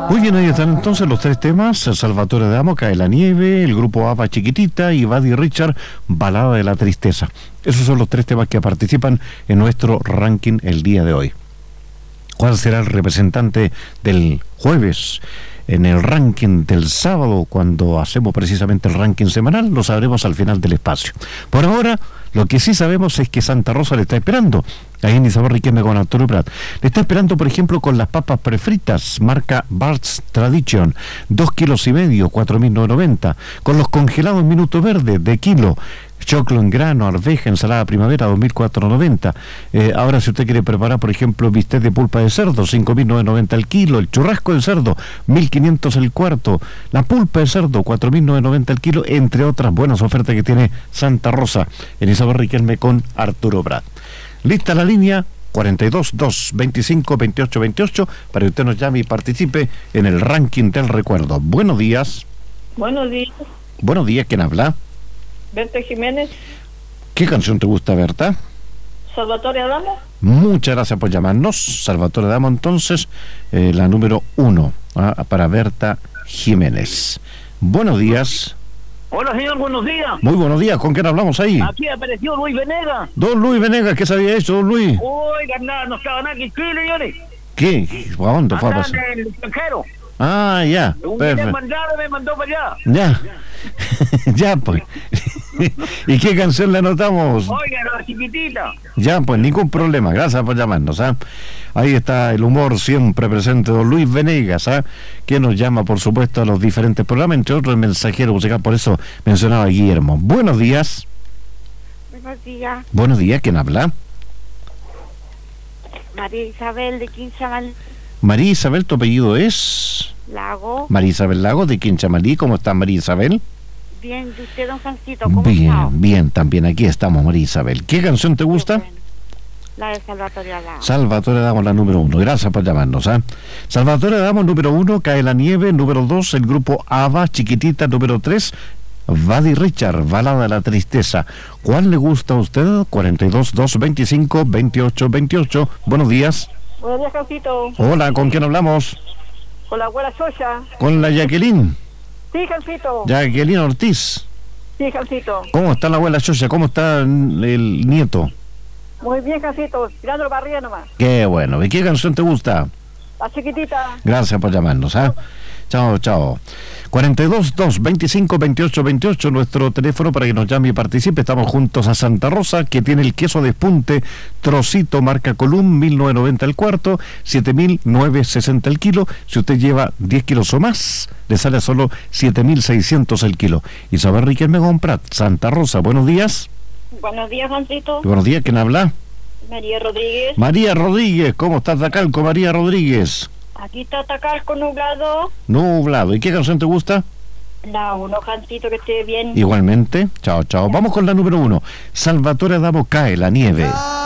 Muy bien, ahí están entonces los tres temas: Salvatore Adamo, Cae la nieve; el grupo ABBA, Chiquitita; y Buddy Richard, Balada de la tristeza. Esos son los tres temas que participan en nuestro ranking el día de hoy. ¿Cuál será el representante del jueves en el ranking del sábado, cuando hacemos precisamente el ranking semanal? Lo sabremos al final del espacio. Por ahora, lo que sí sabemos es que Santa Rosa le está esperando. Ahí en Isabel Riquelme con Arturo Prat. Le está esperando, por ejemplo, con las papas prefritas, marca Bart's Tradition, 2,5 kilos, 4.990. Con los congelados Minuto Verde de kilo, choclo en grano, arveja, ensalada primavera, 2.490. Ahora, si usted quiere preparar, por ejemplo, bistec de pulpa de cerdo, 5.990 el kilo. El churrasco de cerdo, 1.500 el cuarto. La pulpa de cerdo, 4.990 el kilo, entre otras buenas ofertas que tiene Santa Rosa en Isabel Riquelme con Arturo Prat. Lista la línea 42-225-2828 para que usted nos llame y participe en el ranking del recuerdo. Buenos días. Buenos días. Buenos días, ¿quién habla? Berta Jiménez. ¿Qué canción te gusta, Berta? Salvatore Adamo. Muchas gracias por llamarnos. Salvatore Adamo, entonces, la número 1 para Berta Jiménez. Buenos días. Hola, señor, buenos días. Muy buenos días, ¿con quién hablamos ahí? Aquí apareció Luis Venegas. Don Luis Venegas, ¿qué se había hecho, don Luis? Oiga, nada, no estaba nada aquí en Chile, señores. ¿Qué? ¿A dónde fue a Andaba pasar? en el extranjero. Ah, ya. Un Perfecto. mandado me mandó para allá. Ya. Ya, pues. ¿Y qué canción le anotamos? Oiga, la chiquitita. Ya, pues, ningún problema. Gracias por llamarnos, ¿ah? Ahí está el humor siempre presente, don Luis Venegas, ¿ah? Que nos llama, por supuesto, a los diferentes programas, entre otros el mensajero musical, por eso mencionaba a Guillermo. Buenos días. Buenos días, Buenos días, ¿quién habla? María Isabel de Quinchamalí, María Isabel, ¿tu apellido es? Lago. María Isabel Lago, de Quinchamalí. ¿Cómo está, María Isabel? Bien, ¿y usted, don Jancito, cómo Bien, está? bien, también aquí estamos, María Isabel. ¿Qué canción te gusta? Qué bueno. La de Salvatore Adamo. Salvatore Adamo, la número 1. Gracias por llamarnos, ¿eh? Salvatore Adamo, número 1, Cae la nieve. Número 2, el grupo ABBA, Chiquitita. Número 3, Buddy Richard, Balada de la tristeza. ¿Cuál le gusta a usted? 42-225-2828. Buenos días. Buenos días, Jancito. Hola, ¿con quién hablamos? Con la abuela Xoya. Con la Jacqueline. Sí, Jancito. Jacqueline Ortiz. Sí, Jancito. ¿Cómo está la abuela Xoya? ¿Cómo está el nieto? Muy bien, Jancito. Tirándolo para arriba nomás. Qué bueno. ¿Y qué canción te gusta? La chiquitita. Gracias por llamarnos, ¿ah? Chao, chao. 42-225-2828, nuestro teléfono para que nos llame y participe. Estamos juntos a Santa Rosa, que tiene el queso de espunte trocito marca Column, 1.990 el cuarto, 7.960 el kilo. Si usted lleva 10 kilos o más, le sale a solo 7.600 el kilo. Isabel Riquelme con Prat, Santa Rosa, buenos días. Buenos días, Jancito. Buenos días, ¿quién habla? María Rodríguez. María Rodríguez, ¿cómo estás de Acalco, María Rodríguez? Aquí está Tacalco nublado. Nublado. ¿Y qué canción te gusta? La 1, Jancito, que esté bien. Igualmente. Chao, chao. Vamos con la número 1. Salvatore Adamo, Cae la nieve.